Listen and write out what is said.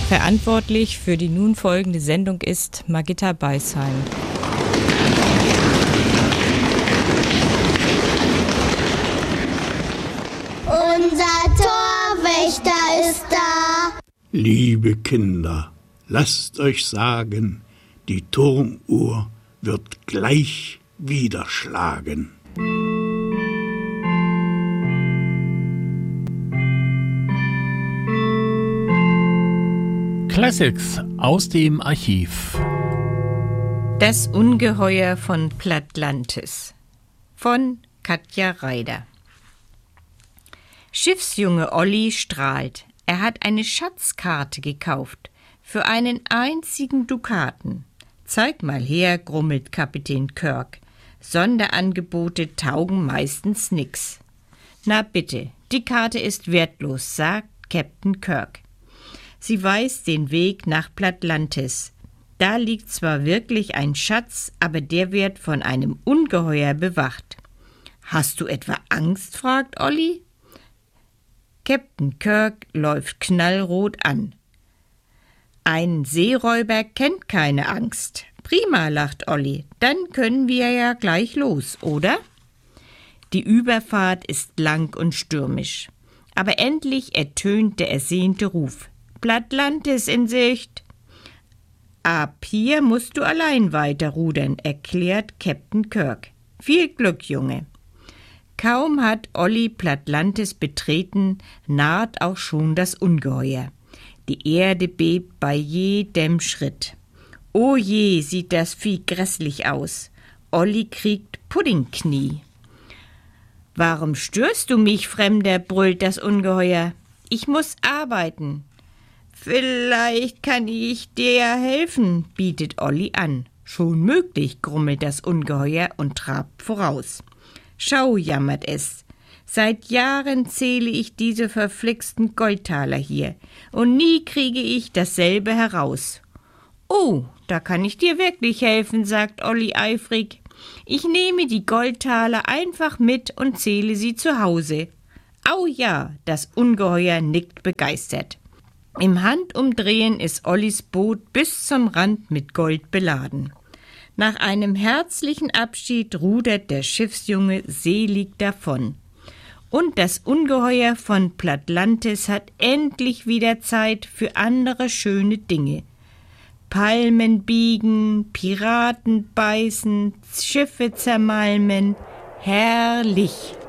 Verantwortlich für die nun folgende Sendung ist Margitta Beisheim. Unser Torwächter ist da. Liebe Kinder, lasst euch sagen, die Turmuhr wird gleich wieder schlagen. Classics aus dem Archiv. Das Ungeheuer von Plattlantis von Katja Reider. Schiffsjunge Olli strahlt. Er hat eine Schatzkarte gekauft für einen einzigen Dukaten. Zeig mal her, grummelt Kapitän Kirk. Sonderangebote taugen meistens nix. Na bitte, die Karte ist wertlos, sagt Captain Kirk. Sie weist den Weg nach Plattlantis. Da liegt zwar wirklich ein Schatz, aber der wird von einem Ungeheuer bewacht. Hast du etwa Angst? Fragt Olli. Captain Kirk läuft knallrot an. Ein Seeräuber kennt keine Angst. Prima, lacht Olli. Dann können wir ja gleich los, oder? Die Überfahrt ist lang und stürmisch. Aber endlich ertönt der ersehnte Ruf. Plattlantis in Sicht. Ab hier musst du allein weiter rudern, erklärt Captain Kirk. Viel Glück, Junge. Kaum hat Olli Plattlantis betreten, naht auch schon das Ungeheuer. Die Erde bebt bei jedem Schritt. Oh je, sieht das Vieh grässlich aus. Olli kriegt Puddingknie. Warum störst du mich, Fremder, brüllt das Ungeheuer. Ich muss arbeiten. Vielleicht kann ich dir helfen, bietet Olli an. Schon möglich, grummelt das Ungeheuer und trabt voraus. Schau, jammert es. Seit Jahren zähle ich diese verflixten Goldtaler hier und nie kriege ich dasselbe heraus. Oh, da kann ich dir wirklich helfen, sagt Olli eifrig. Ich nehme die Goldtaler einfach mit und zähle sie zu Hause. Au ja, das Ungeheuer nickt begeistert. Im Handumdrehen ist Ollis Boot bis zum Rand mit Gold beladen. Nach einem herzlichen Abschied rudert der Schiffsjunge selig davon. Und das Ungeheuer von Plattlantis hat endlich wieder Zeit für andere schöne Dinge. Palmen biegen, Piraten beißen, Schiffe zermalmen. Herrlich!